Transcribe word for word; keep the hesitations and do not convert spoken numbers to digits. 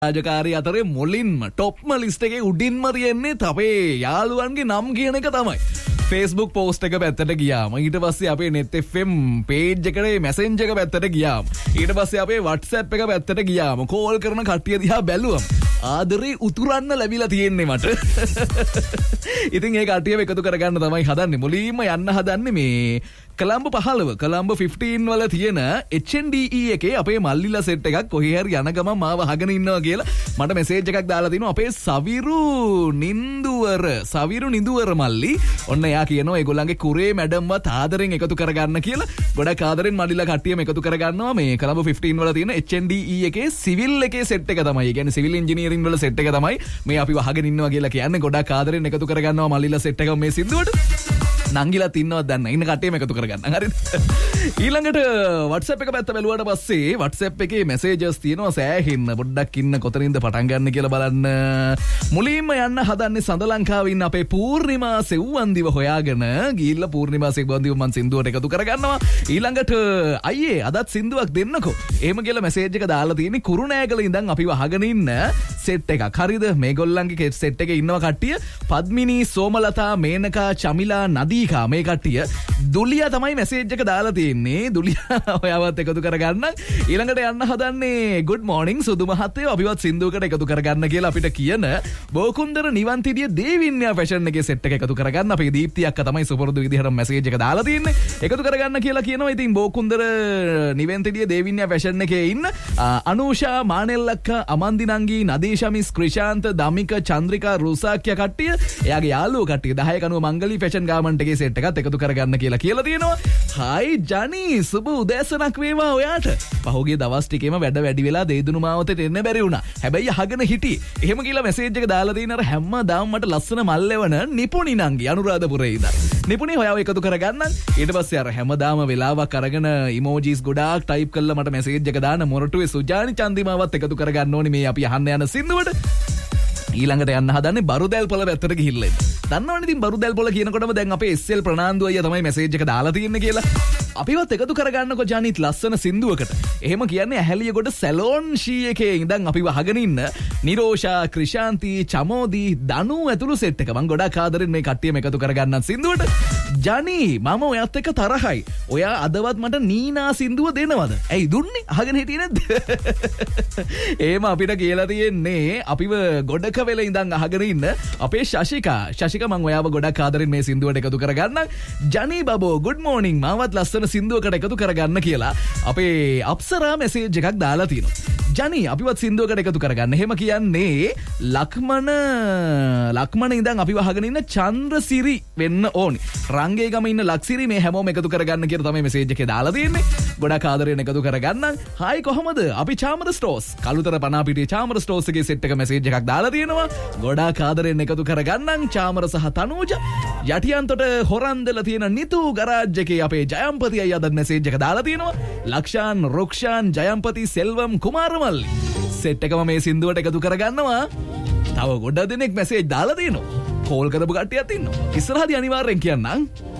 රාජකාරී අතරේ මුලින්ම ටොප්ම ලිස්ට් එකේ උඩින්ම තියෙන්නේ අපේ යාළුවන්ගේ නම් කියන එක තමයි. Facebook post එක පැත්තට ගියාම ඊට පස්සේ අපේ net f m page එකට messenger එක පැත්තට ගියාම ඊට පස්සේ අපේ WhatsApp එක පැත්තට ගියාම කෝල් කරන කට්ටිය දිහා බැලුවම ආදරේ උතුරන්න ලැබිලා තියෙන්නේ මට. ඉතින් ඒ කට්ටියව එකතු කරගන්න තමයි හදන්නේ. මුලින්ම යන්න හදන්නේ මේ කලම්බ පහළව කලම්බ fifteen වල තියෙන H N D E එකේ අපේ මල්ලිලා සෙට් එකක් කොහේ හරි යන ගමන් මාව අහගෙන ඉන්නවා කියලා මට මෙසේජ් එකක් දාලා තිනවා අපේ සවිරු නින්දුවර සවිරු නින්දුවර මල්ලි. ඔන්න එයා කියනවා ඒගොල්ලන්ගේ කුරේ මැඩම්වත් ආදරෙන් එකතු කරගන්න කියලා. ගොඩක් ආදරෙන් මල්ලිලා කට්ටියම එකතු කරගන්නවා මේ කලම්බ fifteen වල තියෙන H N D E එකේ සිවිල් එකේ සෙට් එක තමයි. ඒ කියන්නේ සිවිල් ඉංජිනේරින් වල සෙට් එක තමයි මේ අපි වහගෙන ඉන්නවා කියලා කියන්නේ. ගොඩක් ආදරෙන් එකතු කරගන්නවා මල්ලිලා සෙට් එක මේ සින්දුවට. නංගිලා තින්නවත් දන්න ඉන්න කට්ටියම එකතු කරගන්න. හරිද? ඊළඟට WhatsApp එක පැත්ත බැලුවාට පස්සේ WhatsApp එකේ messages තියෙනවා සෑහෙන්න. පොඩ්ඩක් ඉන්න කොතනින්ද පටන් ගන්න කියලා බලන්න. මුලින්ම යන්න හදන්නේ සඳ ලංකාවේ ඉන්න අපේ පූර්ණිමා සෙව්වන්දිව හොයාගෙන ගිහිල්ලා පූර්ණිමා සෙව්වන්දිව මන් සින්දුවට එකතු කරගන්නවා. ඊළඟට අයියේ අදත් සින්දුවක් දෙන්නකෝ. එහෙම කියලා message එක දාලා තියෙන්නේ කුරුණෑගල ඉඳන් අපි වහගෙන ඉන්න සෙට් එකක්. හරිද? මේගොල්ලන්ගේ සෙට් එකේ ඉන්නවා කට්ටිය පද්මිනී සෝමලතා මේනකා චමිලා නදී මේ කට්ටිය දුලියා තමයි මැසේජ් එක දාලා තියෙන්නේ. දුලියා ඔයාවත් එකතු කරගන්න. ඊළඟට යන්න හදන්නේ good morning සුදු මහත්තයෝ අපිවත් සින්දුවකට එකතු කරගන්න කියලා අපිට කියන බෝකුන්දර නිවන්තිඩිය දේවින්‍යා ෆැෂන් එකේ සෙට් එක එකතු කරගන්න. අපේ දීප්ති අක්කා තමයි සුපුරුදු විදිහට මැසේජ් එක දාලා තියෙන්නේ. එකතු කරගන්න කියලා කියනවා. ඉතින් බෝකුන්දර නිවන්තිඩිය දේවින්‍යා ෆැෂන් එකේ ඉන්න අනූෂා මානෙල්ලක්කා අමන්දි නංගි නදීෂමිස් ක්‍රිෂාන්ත දමික චන්ද්‍රිකා රුසාක්‍ය කට්ටිය එයාගේ යාළුවෝ කට්ටිය දහය කනුව මංගලී ෆැෂන් ගාමන්ට් එකේ සෙට් එකත් එකතු කරගන්න කියලා කියලා තියෙනවා. හයි ජනි සුබ උදෑසනක් වේවා ඔයාට. පහුගිය දවස් ටිකේම වැඩ වැඩි වෙලා දේදුණු මාවතට එන්න බැරි වුණා. හැබැයි අහගෙන හිටියේ. එහෙම කියලා මැසේජ් එක දාලා තියෙන අර හැමදාම මට ලස්සන මල්ලෙවන නිපුණි නංගි අනුරාධපුරේ ඉඳන්. නිපුණි හොයාව එකතු කරගන්න. ඊට පස්සේ අර හැමදාම වෙලාවක් අරගෙන ඉමෝජිස් ගොඩාක් ටයිප් කරලා මට මැසේජ් එක දාන මොරටුවේ සුජානි චන්දිමාවත් එකතු කරගන්න ඕනි මේ අපි අහන්න යන සින්දුවට. ඊළඟට යන්න හදන්නේ බරුදැල් පොළ පැත්තට ගිහිල්ලා ඉන්න. දන්නවනේ ඉතින් බරුදැල් පොළ කියනකොටම දැන් අපේ S L ප්‍රනාන්දු අයියා තමයි මැසේජ් එක දාලා තියෙන්නේ කියලා. අපිවත් එකතු කරගන්නකො ජානිත් ලස්සන සින්දුවකට. එහෙම කියන්නේ ඇහැලියගොඩ සැලෝන් ෂී එකේ ඉඳන් අපි වහගෙන ඉන්න නිරෝෂා ක්‍රිෂාන්ති චමෝදි දනු ඇතුළු සෙට් එක. මම ගොඩක් ආදරෙන් මේ කට්ටියම එකතු කරගන්නත් සින්දුවට. ජානි මම ඔයත් එක්ක තරහයි. ඔයා අදවත් මට නීනා සින්දුව දෙනවද? ඇයි දුන්නේ? අහගෙන හිටියේ නැද්ද? එහෙම අපිට කියලා තියෙන්නේ අපිව ගොඩක වෙල ඉඳන් අහගෙන ඉන්න අපේ ශශිකා. ශශිකා මම ඔයාව ගොඩක් ආදරෙන් මේ සින්දුවට එකතු කරගන්නම්. ජනි බබෝ good morning මාවත් ලස්සන සින්දුවකට එකතු කරගන්න කියලා අපේ අප්සරා මැසේජ් එකක් දාලා තියෙනවා. ජනි අපිවත් සින්දුවකට එකතු කරගන්න. එහෙම කියන්නේ ලක්මන ලක්මන ඉඳන් අපි වහගෙන ඉන්න චන්ද්‍රසිරි වෙන්න ඕනි. රංගේ ගම ඉන්න ලක්සිරි මේ හැමෝම එකතු කරගන්න කියලා තමයි මැසේජ් එකේ දාලා තියෙන්නේ. ගොඩක් ආදරෙන් එකතු කරගන්න. හායි කොහමද? අපි චාමර ස්ටෝස් කලුතර පනාපිටියේ චාමර ස්ටෝස් එකේ සෙට් එක මැසේජ් එකක් දාලා තියෙනවා. ගොඩාක් ආදරෙන් එකතු කරගන්න. චාමර සහ තනූජ යටියන්තොට හොරන්දල තියෙන නිතු ගරාජ් එකේ අපේ ජයම්පති අයියා අද මැසේජ් එක දාලා තියෙනවා. ලක්ෂාන් රුක්ෂාන් ජයම්පති සෙල්වම් කුමාරමල්ලි සෙට් එකම මේ සින්දුවට එකතු කරගන්නවා. තව ගොඩ දෙනෙක් මැසේජ් දාලා තියෙනවා. කෝල් කරපු කට්ටියත් ඉන්නවා. ඉස්සරහදී අනිවාර්යෙන් කියන්නම්.